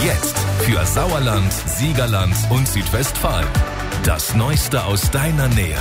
Jetzt für Sauerland, Siegerland und Südwestfalen. Das Neueste aus deiner Nähe.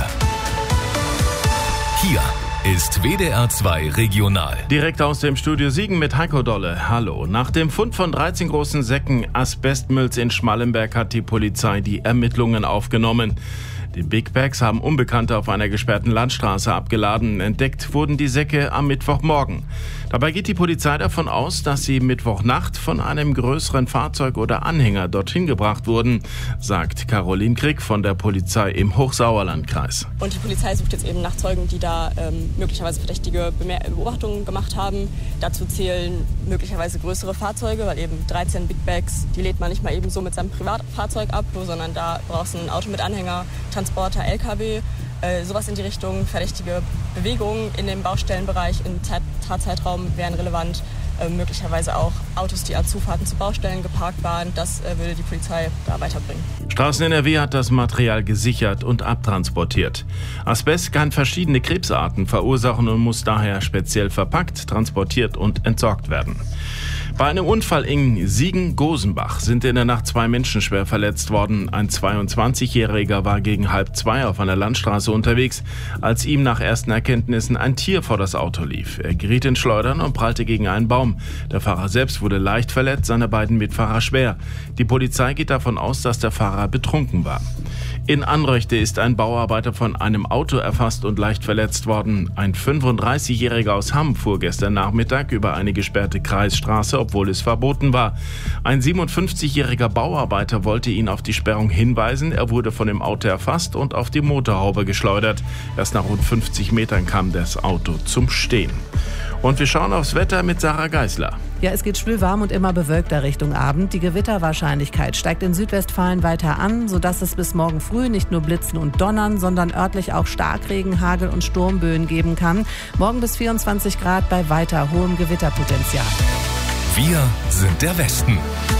Hier ist WDR 2 Regional. Direkt aus dem Studio Siegen mit Heiko Dolle. Hallo. Nach dem Fund von 13 großen Säcken Asbestmülls in Schmallenberg hat die Polizei die Ermittlungen aufgenommen. Die Big Bags haben Unbekannte auf einer gesperrten Landstraße abgeladen. Entdeckt wurden die Säcke am Mittwochmorgen. Dabei geht die Polizei davon aus, dass sie Mittwochnacht von einem größeren Fahrzeug oder Anhänger dorthin gebracht wurden, sagt Caroline Krieg von der Polizei im Hochsauerlandkreis. Und die Polizei sucht jetzt eben nach Zeugen, die da möglicherweise verdächtige Beobachtungen gemacht haben. Dazu zählen möglicherweise größere Fahrzeuge, weil eben 13 Big Bags, die lädt man nicht mal eben so mit seinem Privatfahrzeug ab, sondern da brauchst du ein Auto mit Anhänger, Transporter, LKW, sowas in die Richtung. Verdächtige Bewegungen in dem Baustellenbereich im Tatzeitraum wären relevant. Möglicherweise auch Autos, die an Zufahrten zu Baustellen geparkt waren. Das würde die Polizei da weiterbringen. Straßen-NRW hat das Material gesichert und abtransportiert. Asbest kann verschiedene Krebsarten verursachen und muss daher speziell verpackt, transportiert und entsorgt werden. Bei einem Unfall in Siegen-Gosenbach sind in der Nacht 2 Menschen schwer verletzt worden. Ein 22-Jähriger war gegen 1:30 auf einer Landstraße unterwegs, als ihm nach ersten Erkenntnissen ein Tier vor das Auto lief. Er geriet in Schleudern und prallte gegen einen Baum. Der Fahrer selbst wurde leicht verletzt, seine beiden Mitfahrer schwer. Die Polizei geht davon aus, dass der Fahrer betrunken war. In Anröchte ist ein Bauarbeiter von einem Auto erfasst und leicht verletzt worden. Ein 35-Jähriger aus Hamm fuhr gestern Nachmittag über eine gesperrte Kreisstraße, obwohl es verboten war. Ein 57-jähriger Bauarbeiter wollte ihn auf die Sperrung hinweisen. Er wurde von dem Auto erfasst und auf die Motorhaube geschleudert. Erst nach rund 50 Metern kam das Auto zum Stehen. Und wir schauen aufs Wetter mit Sarah Geisler. Ja, es geht schwülwarm und immer bewölkter Richtung Abend. Die Gewitterwahrscheinlichkeit steigt in Südwestfalen weiter an, sodass es bis morgen früh nicht nur Blitzen und Donnern, sondern örtlich auch Starkregen, Hagel und Sturmböen geben kann. Morgen bis 24 Grad bei weiter hohem Gewitterpotenzial. Wir sind der Westen.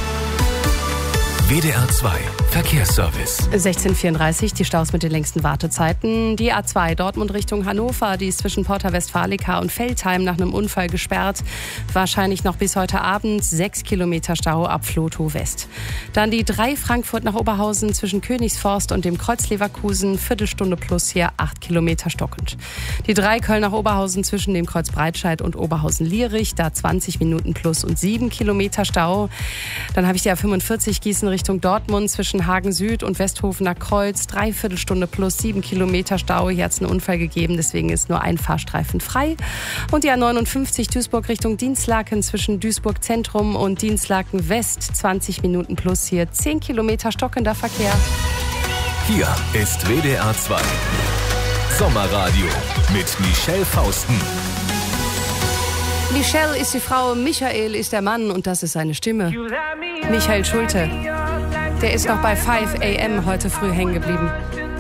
WDR 2 Verkehrsservice. 16:34, die Staus mit den längsten Wartezeiten. Die A2 Dortmund Richtung Hannover, die ist zwischen Porta Westfalica und Veltheim nach einem Unfall gesperrt. Wahrscheinlich noch bis heute Abend 6 Kilometer Stau ab Flotow West. Dann die 3 Frankfurt nach Oberhausen zwischen Königsforst und dem Kreuz Leverkusen, Viertelstunde plus hier 8 Kilometer stockend. Die 3 Köln nach Oberhausen zwischen dem Kreuz Breitscheid und Oberhausen-Lierich, da 20 Minuten plus und 7 Kilometer Stau. Dann habe ich die A45 Gießen Richtung Dortmund zwischen Hagen Süd und Westhofener Kreuz, 3/4 Stunde plus 7 Kilometer Stau. Hier hat es einen Unfall gegeben, deswegen ist nur ein Fahrstreifen frei. Und die A59 Duisburg Richtung Dinslaken zwischen Duisburg Zentrum und Dinslaken West, 20 Minuten plus hier 10 Kilometer stockender Verkehr. Hier ist WDR 2 Sommerradio mit Michelle Fausten. Michelle ist die Frau, Michael ist der Mann und das ist seine Stimme. Michael Schulte, der ist noch bei 5 AM heute früh hängen geblieben.